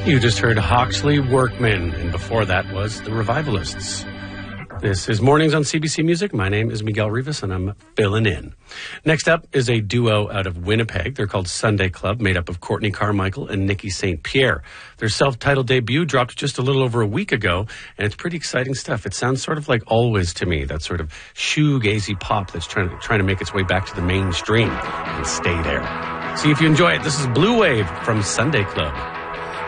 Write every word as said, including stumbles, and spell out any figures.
You just heard Hawksley Workman, and before that was The Revivalists. This is Mornings on C B C Music. My name is Miguel Rivas, and I'm filling in. Next up is a duo out of Winnipeg. They're called Sunday Club, made up of Courtney Carmichael and Nikki Saint Pierre. Their self-titled debut dropped just a little over a week ago, and it's pretty exciting stuff. It sounds sort of like Always to me, that sort of shoegazy pop that's trying to, trying to make its way back to the mainstream and stay there. See if you enjoy it. This is Blue Wave from Sunday Club.